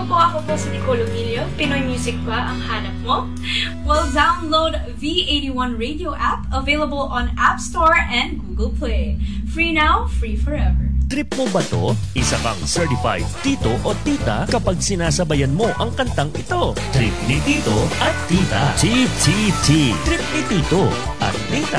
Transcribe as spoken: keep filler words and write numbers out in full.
po, ako po si Nicole Emilio. Pinoy Music ba ang hanap mo? Well, download V eighty-one Radio app, available on App Store and Google Play. Free now, free forever. Trip mo ba to? Isa kang certified tito o tita kapag sinasabayan mo ang kantang ito. Trip ni tito at tita. T T T. Trip ni tito at tita.